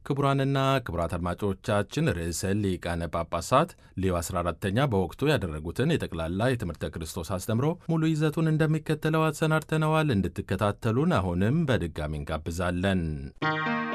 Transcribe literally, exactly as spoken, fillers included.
ክቡራንና ክቡራት አድማጮቻችን ርዕሰ ሊቃነ ጳጳሳት ሌዮ አስራ አራተኛ በወቅቱ ያደረጉትን የጠቅላላ የትምህርተ ክርስቶስ አስተምሮ ሙሉ ይዘቱን እንደሚከተለው አሰናድተነዋል። እንድትከታተሉን አሁንም በድጋሚ እንጋብዛለን።